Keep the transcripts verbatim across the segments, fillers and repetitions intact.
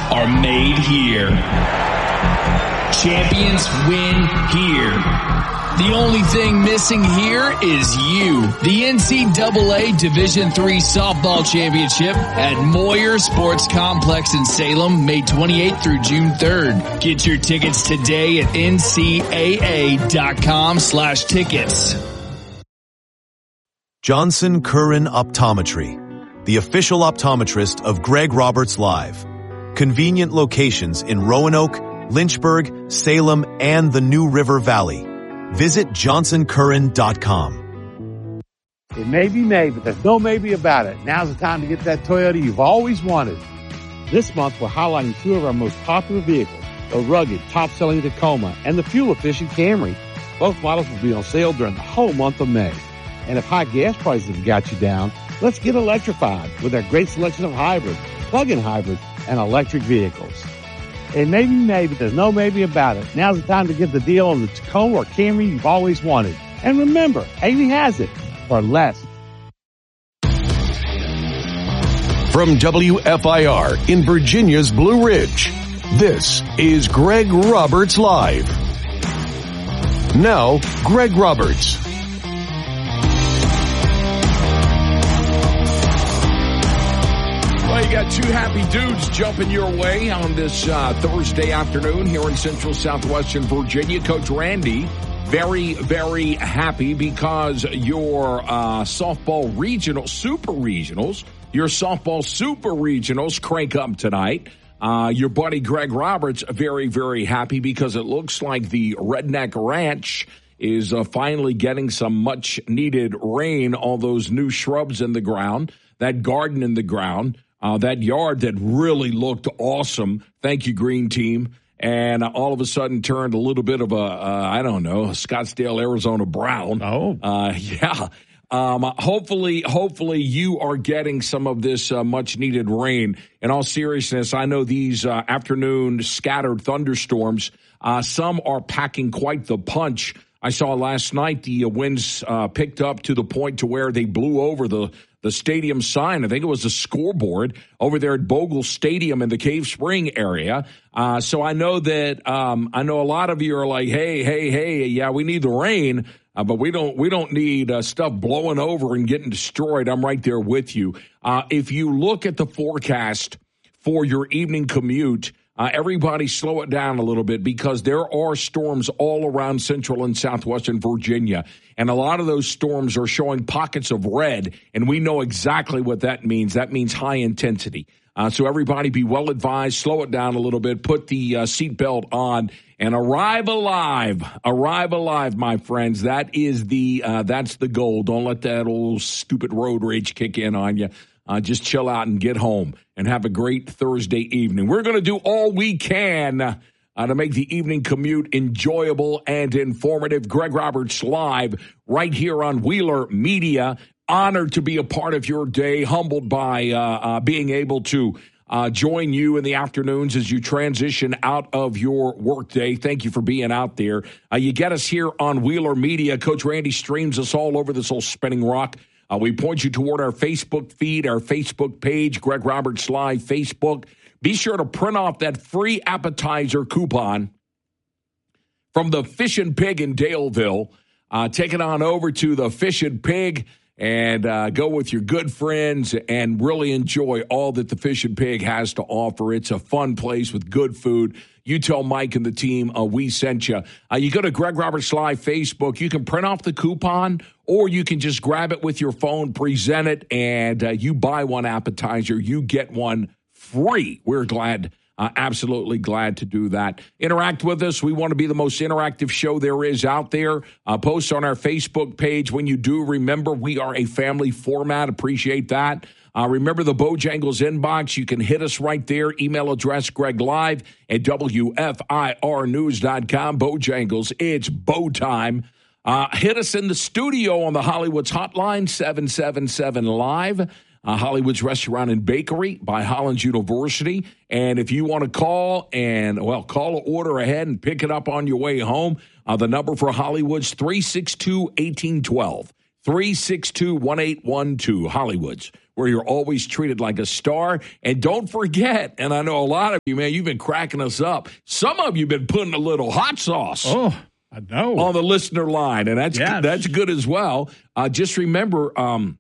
are made here. Champions win here. The only thing missing here is you. The N C double A Division three Softball Championship at Moyer Sports Complex in Salem, May twenty-eighth through June third. Get your tickets today at N C A A dot com slash tickets. Johnson Curran Optometry, the official optometrist of Greg Roberts Live. Convenient locations in Roanoke, Lynchburg, Salem, and the New River Valley. Visit johnson curran dot com. It may be May, but there's no maybe about it. Now's the time to get that Toyota you've always wanted. This month, we're highlighting two of our most popular vehicles, the rugged, top-selling Tacoma and the fuel-efficient Camry. Both models will be on sale during the whole month of May. And if high gas prices have got you down, let's get electrified with our great selection of hybrids, plug-in hybrids, and electric vehicles. It may be May, but there's no maybe about it. Now's the time to get the deal on the Tacoma or Camry you've always wanted. And remember, Haley has it for less. From W F I R in Virginia's Blue Ridge, this is Greg Roberts Live. Now, Greg Roberts. Well, you got two happy dudes jumping your way on this uh, Thursday afternoon here in central southwestern Virginia. Coach Randy, very, very happy because your uh, softball regional, super regionals, your softball super regionals crank up tonight. Uh, your buddy Greg Roberts, very, very happy because it looks like the Redneck Ranch is uh, finally getting some much-needed rain, all those new shrubs in the ground, that garden in the ground. Uh, that yard that really looked awesome. Thank you, Green Team. And uh, all of a sudden turned a little bit of a, uh, I don't know, a Scottsdale, Arizona brown. Oh. Uh, yeah. Um, hopefully, hopefully you are getting some of this uh, much-needed rain. In all seriousness, I know these uh, afternoon scattered thunderstorms, uh, some are packing quite the punch. I saw last night the uh, winds uh, picked up to the point to where they blew over the the stadium sign. I think it was the scoreboard over there at Bogle Stadium in the Cave Spring area. Uh, so I know that um, I know a lot of you are like, hey, hey, hey, yeah, we need the rain, uh, but we don't we don't need uh, stuff blowing over and getting destroyed. I'm right there with you. Uh, if you look at the forecast for your evening commute, Uh, everybody slow it down a little bit because there are storms all around central and southwestern Virginia. And a lot of those storms are showing pockets of red, and we know exactly what that means. That means high intensity. Uh, so everybody be well advised, slow it down a little bit, put the uh, seatbelt on, and arrive alive. Arrive alive, my friends. That is the, uh, that's the goal. Don't let that old stupid road rage kick in on you. Uh, just chill out and get home and have a great Thursday evening. We're going to do all we can uh, to make the evening commute enjoyable and informative. Greg Roberts Live right here on Wheeler Media. Honored to be a part of your day. Humbled by uh, uh, being able to uh, join you in the afternoons as you transition out of your workday. Thank you for being out there. Uh, you get us here on Wheeler Media. Coach Randy streams us all over this old spinning rock. Uh, we point you toward our Facebook feed, our Facebook page, Greg Roberts Live Facebook. Be sure to print off that free appetizer coupon from the Fish and Pig in Daleville. Uh, take it on over to the Fish and Pig and uh, go with your good friends and really enjoy all that the Fish and Pig has to offer. It's a fun place with good food. You tell Mike and the team uh, we sent you. Uh, you go to Greg Roberts Live Facebook. You can print off the coupon, or you can just grab it with your phone, present it, and uh, you buy one appetizer. You get one free. We're glad, uh, absolutely glad to do that. Interact with us. We want to be the most interactive show there is out there. Uh, post on our Facebook page. When you do, remember, we are a family format. Appreciate that. Uh, remember the Bojangles inbox. You can hit us right there. Email address, Greg Live at W F I R news dot com. Bojangles, it's bow time. Uh, hit us in the studio on the Hollywood's hotline, seven seven seven live. Uh, Hollywood's Restaurant and Bakery by Hollins University. And if you want to call and, well, call or order ahead and pick it up on your way home, uh, the number for Hollywood's three six two, one eight one two. three six two, one eight one two, Hollywood's, where you're always treated like a star. And don't forget, and I know a lot of you, man, you've been cracking us up. Some of you have been putting a little hot sauce. Oh, I know. On the listener line, and that's yes. that's good as well. Uh, just remember, um,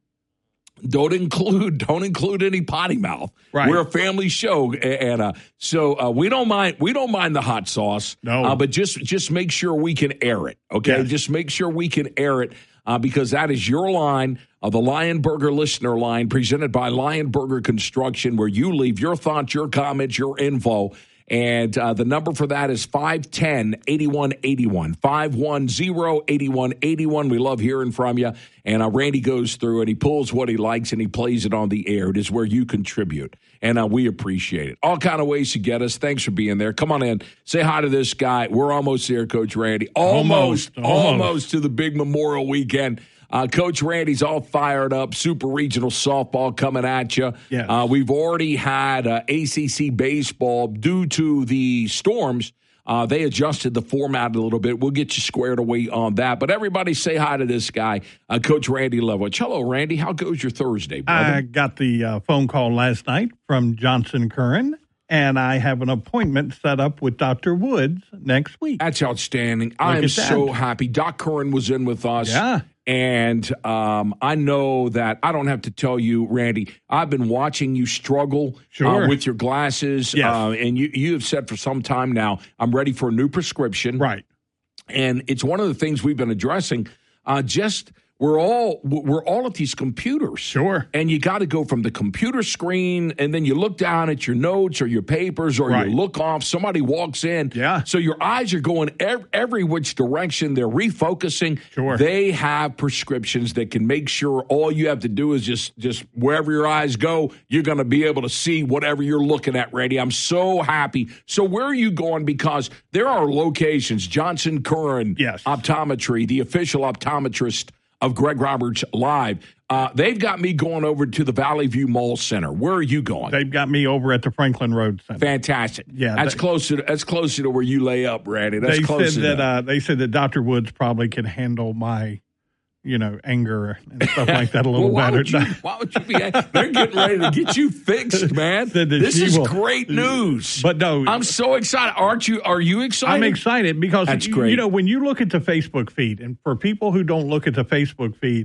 don't include don't include any potty mouth. Right. We're a family show, and uh, so uh, we don't mind we don't mind the hot sauce. No, uh, but just just make sure we can air it. Okay, yes. just make sure we can air it. Uh, because that is your line, uh, the Lion Burger listener line, presented by Lion Burger Construction, where you leave your thoughts, your comments, your info. And uh, the number for that is five one zero, eight one eight one, five one zero, eight one eight one. We love hearing from you. And uh, Randy goes through and he pulls what he likes and he plays it on the air. It is where you contribute. And uh, we appreciate it. All kind of ways to get us. Thanks for being there. Come on in. Say hi to this guy. We're almost there, Coach Randy. Almost, almost, almost, almost to the big Memorial Weekend. Uh, Coach Randy's all fired up. Super regional softball coming at you. Yes. Uh, we've already had uh, A C C baseball due to the storms. Uh, they adjusted the format a little bit. We'll get you squared away on that. But everybody say hi to this guy, uh, Coach Randy Leftwich. Hello, Randy. How goes your Thursday, brother? I got the uh, phone call last night from Johnson Curran, and I have an appointment set up with Doctor Woods next week. That's outstanding. I am so happy. Doc Curran was in with us. Yeah. And um, I know that I don't have to tell you, Randy, I've been watching you struggle sure. uh, with your glasses. Yes. Uh, and you, you have said for some time now, I'm ready for a new prescription. Right. And it's one of the things we've been addressing. Uh, just we're all we're all at these computers. Sure. And you got to go from the computer screen, and then you look down at your notes or your papers, or right. you look off. Somebody walks in. Yeah. So your eyes are going every, every which direction. They're refocusing. Sure. They have prescriptions that can make sure all you have to do is just just wherever your eyes go, you're going to be able to see whatever you're looking at, Randy. I'm so happy. So where are you going? Because there are locations, Johnson Curran, yes. Optometry, the official optometrist of Greg Roberts Live. Uh, they've got me going over to the Valley View Mall Center. Where are you going? They've got me over at the Franklin Road Center. Fantastic. Yeah, that's they, closer. To, that's closer to where you lay up, Randy. That's they closer. Said that, uh, they said that Doctor Woods probably could handle my, you know, anger and stuff like that a little well, why better. Would you, why would you be? They're getting ready to get you fixed, man. This is will, great news. But no, I'm so excited. Aren't you? Are you excited? I'm excited because that's you, great. You know, when you look at the Facebook feed, and for people who don't look at the Facebook feed,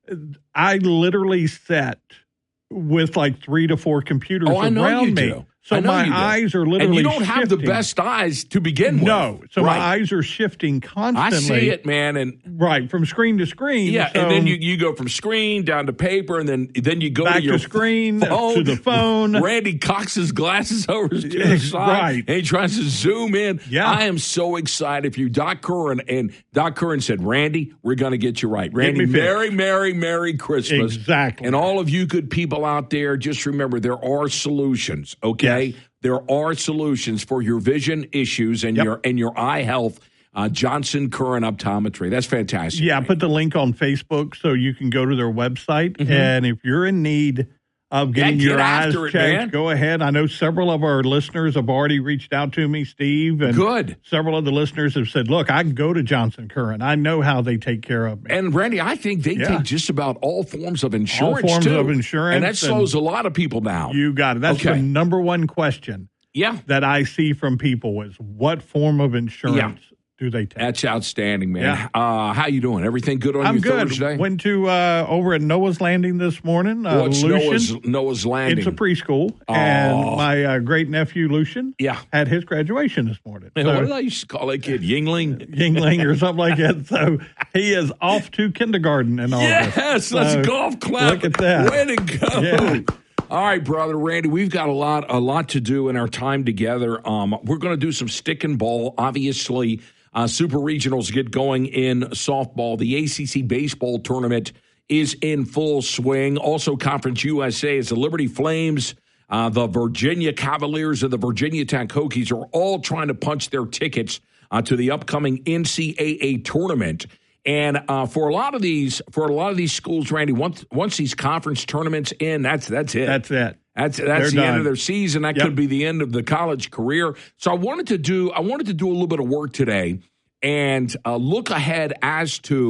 I literally sat with like three to four computers oh, I know around you me. Do. So my eyes are literally And you don't shifting. have the best eyes to begin with. No. So right. my eyes are shifting constantly. I see it, man. And right, from screen to screen. Yeah, so and then you, you go from screen down to paper, and then then you go back to your to screen, phone. to the phone. Randy cocks his glasses over to the side, right. and he tries to zoom in. Yeah. I am so excited for you. Doc Curran, and Doc Curran said, Randy, we're going to get you right. Randy, Merry, Merry, Merry Christmas. Exactly. And all of you good people out there, just remember there are solutions, okay? Yes. There are solutions for your vision issues and yep. your and your eye health. Uh, Johnson Curran Optometry. That's fantastic. Yeah, I put the link on Facebook so you can go to their website. Mm-hmm. And if you're in need of getting yeah, get your eyes it, checked, man. Go ahead. I know several of our listeners have already reached out to me, Steve. And Good. Several of the listeners have said, look, I can go to Johnson Curran. I know how they take care of me. And, Randy, I think they yeah. take just about all forms of insurance, all forms too. of insurance. And that slows and a lot of people down. You got it. That's okay. the number one question yeah. that I see from people is what form of insurance yeah. do they take? That's outstanding, man. Yeah. Uh, how you doing? Everything good on I'm your good. Thursday? Went to uh, over at Noah's Landing this morning. Uh, What's Lucian, Noah's, Noah's Landing? It's a preschool. Oh. And my uh, great-nephew, Lucian, yeah. had his graduation this morning. Man, so, what did I used to call that kid? Yingling? Yingling or something like that. So he is off to kindergarten and all yes, this. Yes, let's so, golf clap. Look at that. Way to go. Yeah. All right, brother Randy, we've got a lot, a lot to do in our time together. Um, we're going to do some stick and ball. Obviously, uh, Super Regionals get going in softball. The A C C baseball tournament is in full swing. Also, Conference U S A is the Liberty Flames, uh, the Virginia Cavaliers, and the Virginia Tech Hokies are all trying to punch their tickets uh, to the upcoming N C double A tournament. And uh, for a lot of these, for a lot of these schools, Randy, once once these conference tournaments in, that's that's it. That's it. That's that's They're the done. end of their season. That yep. could be the end of the college career. So I wanted to do I wanted to do a little bit of work today and uh, look ahead as to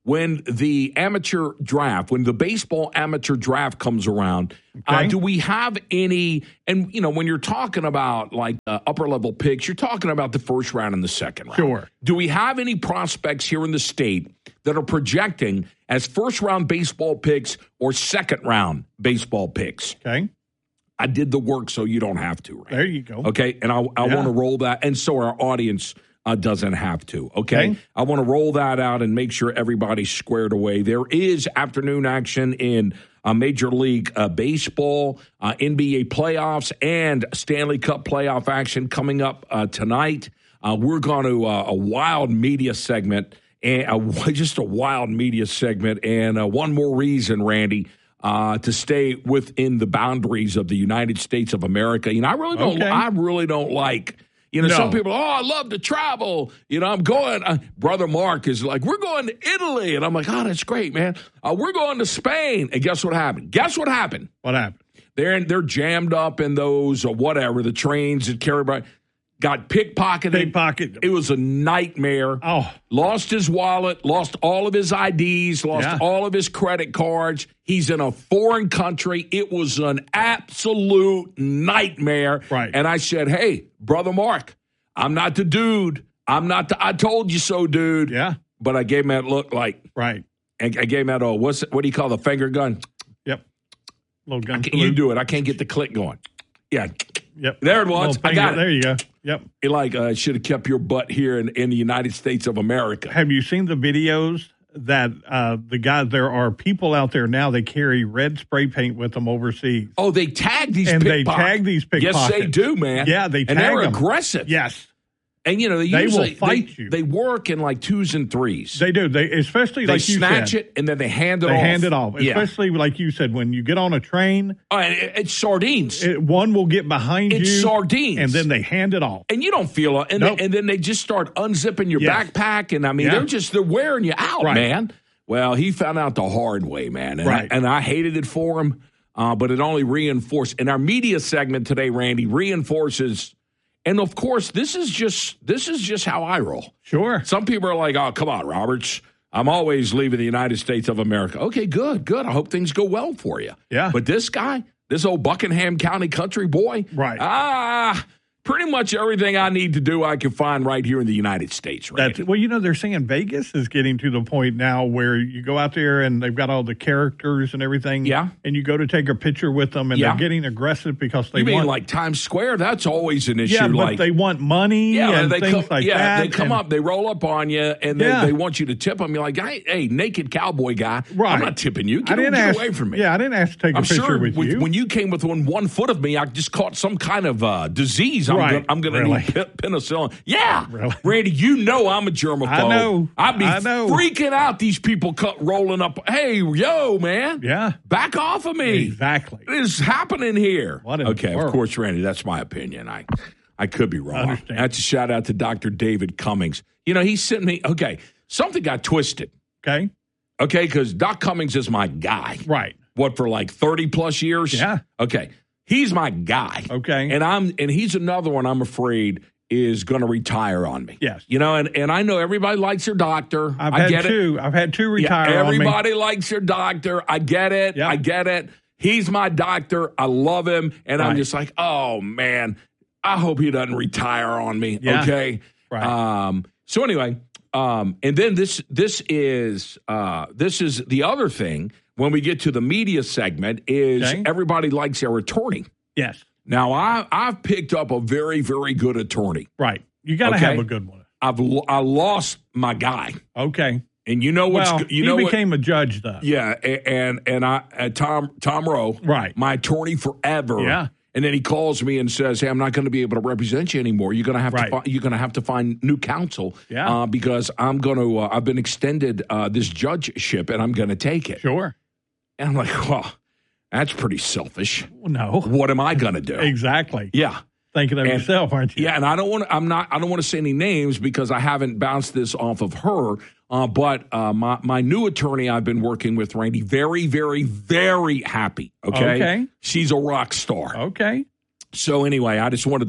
when the amateur draft, when the baseball amateur draft comes around, Okay. uh, do we have any, and, you know, when you're talking about, like, uh, upper-level picks, you're talking about the first round and the second round. Sure. Do we have any prospects here in the state that are projecting as first-round baseball picks or second-round baseball picks? Okay. I did the work so you don't have to, right? There you go. Okay, and I, I Yeah. want to roll that, and so our audience uh, doesn't have to, okay? Okay. I want to roll that out and make sure everybody's squared away. There is afternoon action in uh, Major League uh, Baseball, uh, N B A playoffs, and Stanley Cup playoff action coming up uh, tonight. Uh, we're going to uh, a wild media segment, and uh, just a wild media segment, and uh, one more reason, Randy, Uh, to stay within the boundaries of the United States of America. You know, I really don't. Okay. I really don't like. You know, No. some people. Oh, I love to travel. You know, I'm going. Uh, Brother Mark is like, we're going to Italy, and I'm like, oh, that's great, man. Uh, we're going to Spain, and guess what happened? Guess what happened? What happened? They're in, they're jammed up in those or whatever the trains that carry by. Got pickpocketed. Pickpocket. It was a nightmare. Oh. Lost his wallet, lost all of his I Ds, lost Yeah. all of his credit cards. He's in a foreign country. It was an absolute nightmare. Right. And I said, hey, Brother Mark, I'm not the dude. I'm not the I told you so, dude. Yeah. But I gave him that look like, Right. I, I gave him that, oh, what's what do you call the finger gun? Yep. Little gun. I can't- you do it. I can't get the click going. Yeah. Yep. There it was. Little I finger- got it. There you go. Yep. It like uh, should have kept your butt here in, in the United States of America. Have you seen the videos that uh, the guys, there are people out there now that carry red spray paint with them overseas? Oh, they tag these And they pickpockets. tag these Yes, they pickpockets. do, man. Yeah, they and they're tag 'em. aggressive. Yes. And you know they, They will usually fight they, you. they work in like twos and threes. They do. They especially They like you snatch said. it and then they hand it They off. hand it off. Yeah. Especially like you said, when you get on a train, Oh, and it- it's sardines. it, one will get behind It's you. sardines. And then they hand it off. and you don't feel it. And, Nope. they, and then they just start unzipping your Yes. backpack. And I mean, Yeah. they're just, they're wearing you out, Right. man. Well, he found out the hard way, man. And, Right. I, and I hated it for him, uh, but it only reinforced. And our media segment today, Randy, reinforces. And of course, this is just this is just how I roll. Sure. Some people are like, oh, come on, Roberts. I'm always leaving the United States of America. Okay, good, good. I hope things go well for you. Yeah. But this guy, this old Buckingham County country boy, Right. Ah, pretty much everything I need to do I can find right here in the United States. Right. That's, well, you know, they're saying Vegas is getting to the point now where you go out there and they've got all the characters and everything. Yeah. And you go to take a picture with them and Yeah. they're getting aggressive because they You mean want. like Times Square? That's always an issue. yeah, but like, they want money yeah, and they things come, like yeah, that. they come and- up, they roll up on you, and they, Yeah. they want you to tip them. You're like, hey, hey, naked cowboy guy, Right. I'm not tipping you. Get, I didn't get ask, away from me. Yeah, I didn't ask to take a I'm picture sure with, with- you. when you came within one foot of me, I just caught some kind of uh, disease. I'm Right. gonna, I'm going to Really? need pe- penicillin. Yeah, Really? Randy, you know I'm a germaphobe. I know. I'd be I know. freaking out. These people cut, rolling up. Hey, yo, man. Yeah. Back off of me. Exactly. What is happening here? What in the okay, of world? course, Randy, that's my opinion. I I could be wrong. understand. That's a shout out to Doctor David Cummings. You know, he's sitting me, okay, something got twisted, Okay. okay, because Doc Cummings is my guy. Right. What, for like thirty plus years? Yeah. Okay. He's my guy. Okay. And I'm and he's another one I'm afraid is going to retire on me. Yes. You know, and, and I know everybody likes their doctor. I've I had get it. two. I've had two retire Yeah, on me. everybody likes their doctor. I get it. Yeah. I get it. He's my doctor. I love him. And I'm Right. just like, oh, man, I hope he doesn't retire on me. Yeah. Okay. Right. Um, so anyway, um, and then this this is uh, this is the other thing when we get to the media segment is Okay. everybody likes their attorney. Yes. Now, I, I've picked up a very, very good attorney. Right. You got to Okay. have a good one. I've lo- I lost my guy. Okay. And you know what's Well, you know he what, became a judge, though. yeah, a- and and I uh, Tom Tom Rowe, Right. my attorney forever. Yeah. And then he calls me and says, "Hey, I'm not going to be able to represent you anymore. You're going to have Right. to fi- you're going to have to find new counsel. Yeah. uh, because I'm going to uh, I've been extended uh, this judgeship and I'm going to take it." Sure. And I'm like, "Well, that's pretty selfish. No. What am I going to do?" Exactly. Yeah. Thinking of And- yourself, aren't you? Yeah, and I don't want to. I'm not. I don't want to say any names because I haven't bounced this off of her. Uh, but uh, my my new attorney I've been working with, Randy, very, very, very happy. Okay, Okay. she's a rock star. Okay. So anyway, I just wanted to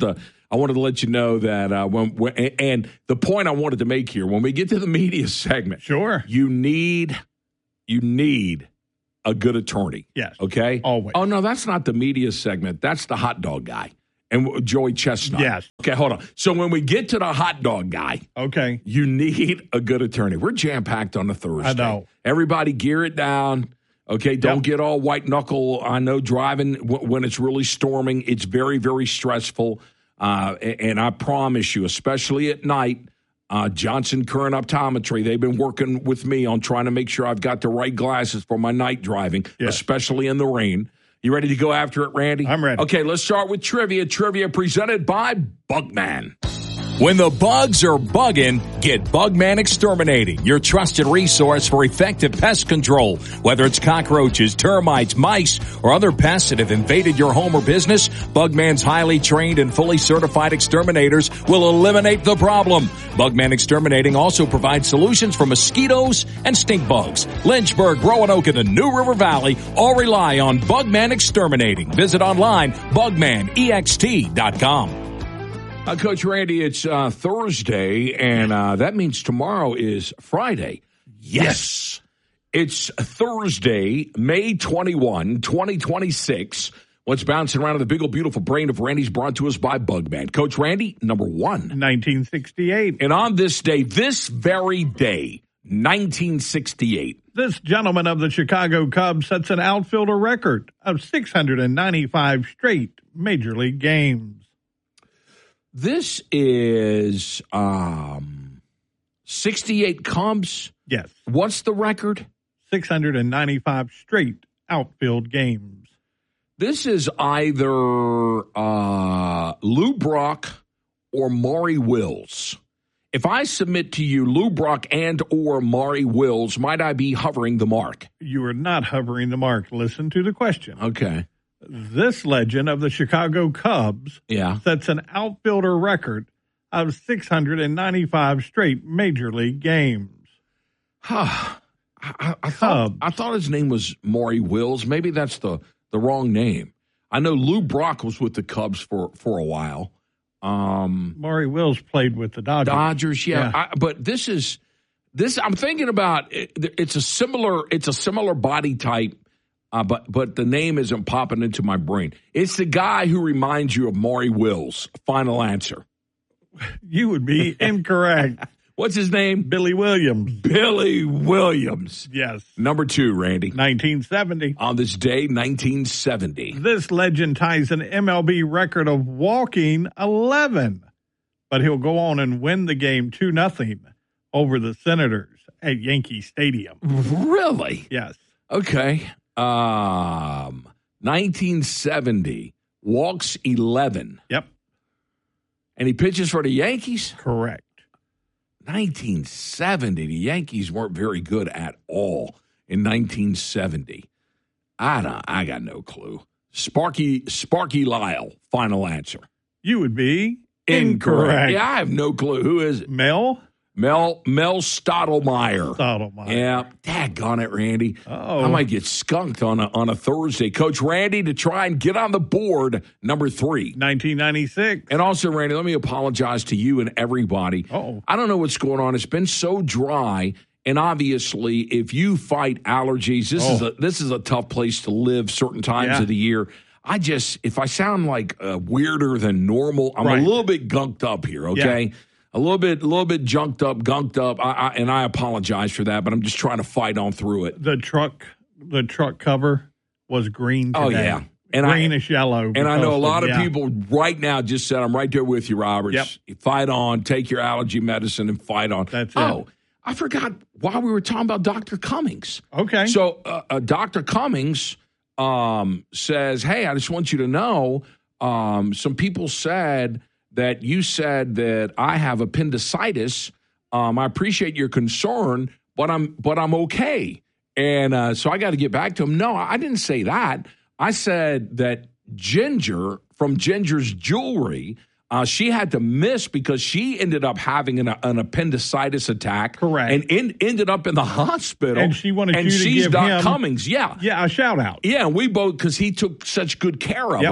I wanted to let you know that uh, when, when and the point I wanted to make here, when we get to the media segment, sure, you need you need a good attorney. Yes, okay, always. Oh no, that's not the media segment. That's the hot dog guy and Joey Chestnut. Yes. Okay, hold on. So when we get to the hot dog guy, okay, you need a good attorney. We're jam packed on a Thursday. I know. Everybody, gear it down. Okay, don't yep. get all white knuckle. I know driving w- when it's really storming, it's very, very stressful. Uh, and I promise you, especially at night, uh, Johnson Current Optometry, they've been working with me on trying to make sure I've got the right glasses for my night driving, yes. especially in the rain. You ready to go after it, Randy? I'm ready. Okay, let's start with trivia. Trivia presented by Bugman. When the bugs are bugging, get Bugman Exterminating, your trusted resource for effective pest control. Whether it's cockroaches, termites, mice, or other pests that have invaded your home or business, Bugman's highly trained and fully certified exterminators will eliminate the problem. Bugman Exterminating also provides solutions for mosquitoes and stink bugs. Lynchburg, Roanoke, and the New River Valley all rely on Bugman Exterminating. Visit online, bugman e x t dot com. Uh, Coach Randy, it's uh, Thursday, and uh, that means tomorrow is Friday. Yes. It's Thursday, May twenty-first, twenty twenty-six. What's bouncing around in the big old beautiful brain of Randy's brought to us by Bugman. Coach Randy, number one. nineteen sixty-eight. And on this day, this very day, nineteen sixty-eight. This gentleman of the Chicago Cubs sets an outfielder record of six hundred ninety-five straight Major League games. This is um, sixty-eight Cubs. Yes. What's the record? six hundred ninety-five straight outfield games. This is either uh, Lou Brock or Maury Wills. If I submit to you Lou Brock and or Maury Wills, might I be hovering the mark? You are not hovering the mark. Listen to the question. Okay. This legend of the Chicago Cubs yeah. sets an outfielder record of six hundred ninety-five straight Major League games. Huh. I, I, thought, I thought his name was Maury Wills. Maybe that's the, the wrong name. I know Lou Brock was with the Cubs for, for a while. Um, Maury Wills played with the Dodgers. Dodgers, yeah. yeah. I, but this is this. I'm thinking about it, it's a similar. It's a similar body type. Uh, but but the name isn't popping into my brain. It's the guy who reminds you of Maury Wills. Final answer. You would be incorrect. What's his name? Billy Williams. Billy Williams. Yes. Number two, Randy. nineteen seventy. On this day, nineteen seventy. This legend ties an M L B record of walking eleven. But he'll go on and win the game two nothing over the Senators at Yankee Stadium. Really? Yes. Okay. Um, nineteen seventy, walks eleven. Yep. And he pitches for the Yankees? Correct. nineteen seventy, the Yankees weren't very good at all in nineteen seventy. I don't, I got no clue. Sparky, Sparky Lyle, final answer. You would be incorrect. incorrect. Yeah, I have no clue. Who is it? Mel? Mel Mel Stottlemyre. Stottlemyre. Yeah, daggone it, Randy. Oh, I might get skunked on a on a Thursday. Coach Randy, to try and get on the board, number three. nineteen ninety-six. And also, Randy, let me apologize to you and everybody. Oh, I don't know what's going on. It's been so dry, and obviously, if you fight allergies, this oh. is a this is a tough place to live certain times yeah. of the year. I just, if I sound like uh, weirder than normal, I'm right. a little bit gunked up here, okay? Yeah. A little bit, a little bit junked up, gunked up, I, I, and I apologize for that. But I'm just trying to fight on through it. The truck, the truck cover was green today. Oh yeah, and greenish I, yellow. And I know a lot of, of yeah. people right now just said, "I'm right there with you, Roberts. Yep. Fight on, take your allergy medicine, and fight on." That's oh, it. I forgot why we were talking about Doctor Cummings. Okay, so uh, uh, Doctor Cummings um, says, "Hey, I just want you to know, um, some people said." that you said that I have appendicitis. Um, I appreciate your concern, but I'm but I'm okay. And uh, so I got to get back to him. No, I didn't say that. I said that Ginger from Ginger's Jewelry, uh, she had to miss because she ended up having an, an appendicitis attack. Correct. And in, ended up in the hospital. And she wanted and you to she's give Doc him, Cummings. Yeah. Yeah, a shout out. Yeah, and we both, because he took such good care of yep. her.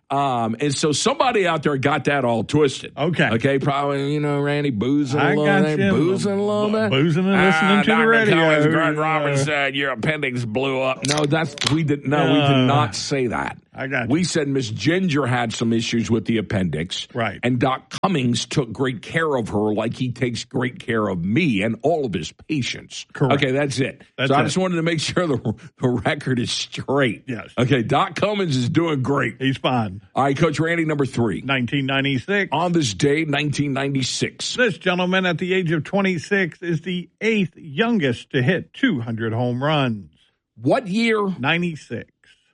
Um, and so somebody out there got that all twisted. Okay. Okay, probably, you know, Randy boozing I a little got bit. you. Boozing a little bit. Boozing and listening uh, to the Doctor radio. Cummings, Greg Uh, Roberts said your appendix blew up. No, that's we did no, we did Uh, not say that. I got you. We said Miss Ginger had some issues with the appendix. Right. And Doc Cummings took great care of her like he takes great care of me and all of his patients. Correct. Okay, that's it. That's so I it. just wanted to make sure the, the record is straight. Yes. Okay, Doc Cummings is doing great. He's fine. All right, Coach Randy, number three. nineteen ninety-six. On this day, nineteen ninety-six. This gentleman at the age of twenty-six is the eighth youngest to hit two hundred home runs. What year? ninety-six.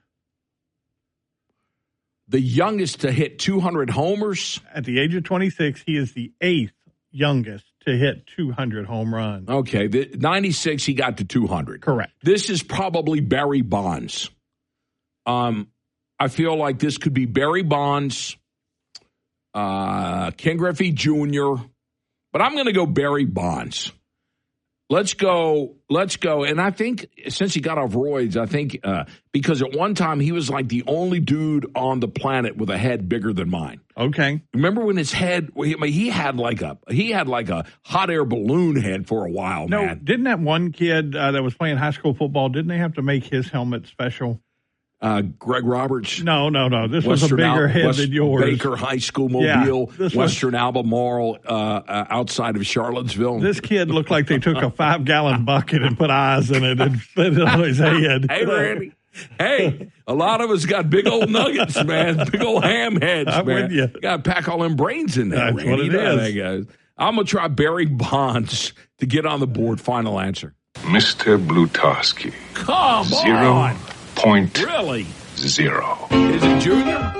The youngest to hit two hundred homers? At the age of twenty-six, he is the eighth youngest to hit two hundred home runs. Okay, the, ninety-six, he got to two hundred. Correct. This is probably Barry Bonds. Um, I feel like this could be Barry Bonds, uh, Ken Griffey Junior, but I'm going to go Barry Bonds. Let's go, let's go. And I think since he got off roids, I think uh, because at one time he was like the only dude on the planet with a head bigger than mine. Okay. Remember when his head, I mean, he had like a, he had like a hot air balloon head for a while, No, man. didn't that one kid uh, that was playing high school football, didn't they have to make his helmet special? Uh, Greg Roberts. No, no, no. This was a Western bigger Al- head West- than yours. Baker High School Yeah, Mobile, this was- Western Albemarle, uh, uh, outside of Charlottesville. This kid looked like they took a five-gallon bucket and put eyes in it and put it on his head. Hey, Randy. Hey, a lot of us got big old nuggets, man. Big old ham heads, I'm man. with you. Got to pack all them brains in there, That's Randy. what it You know is. that, guys. I'm going to try Barry Bonds to get on the board. Final answer. Mister Blutarski. Come Zero on. point Really? zero. Is it Junior?